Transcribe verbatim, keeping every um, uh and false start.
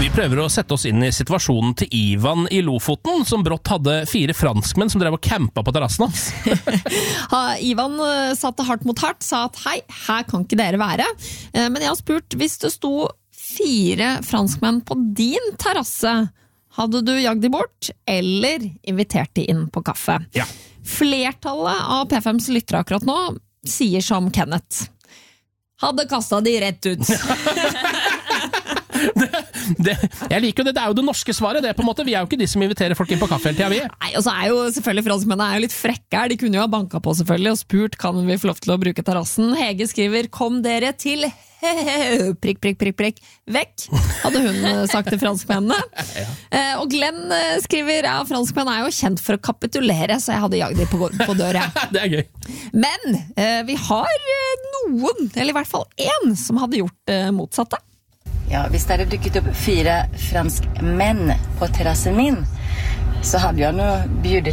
Vi prøver å sette oss inn i situasjonen til Ivan i Lofoten, som brått hadde fire franskmenn som drev og campa på terrassen hans. Ivan satte hardt mot hardt, sa at hei, her kan ikke dere være. Men jeg har spurt, hvis det sto fire franskmenn på din terrasse, hadde du jagd de bort, eller invitert de inn på kaffe? Ja. Flertallet av P fems lyttere akkurat nå sier som Kenneth. Hadde kastet de rett ut. Det, det, jeg liker jo det, det er jo det norske svaret det på en måte, vi er jo ikke de som inviterer folk inn på kaffe hele tiden, vi er. Nei, og så er jo selvfølgelig franskmennene er jo litt frekke her, de kunne jo ha banket på selvfølgelig og spurt, kan vi få lov til å bruke terrassen? Hege skriver, kom dere til prikk, prikk, prikk, prikk, vekk, hadde hun sagt til franskmennene. Ja. Og Glenn skriver, ja, franskmenn er jo kjent for å kapitulere, så jeg hadde jagd dem på, på døra. Det er gøy. Men vi har noen, eller i hvert fall en, som hadde gjort motsatte. Ja, hvis det hadde dukket opp fire fransk menn på terrassen min, så hadde jeg nå bjudet